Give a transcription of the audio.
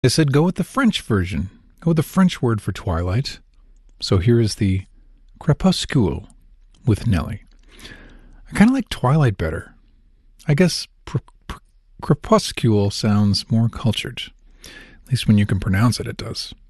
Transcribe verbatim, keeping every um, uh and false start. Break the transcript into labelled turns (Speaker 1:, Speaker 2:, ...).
Speaker 1: I said go with the French version. Go with the French word for twilight. So here is the crépuscule with Nelly. I kind of like twilight better. I guess pr- pr- crepuscule sounds more cultured. At least when you can pronounce it, it does.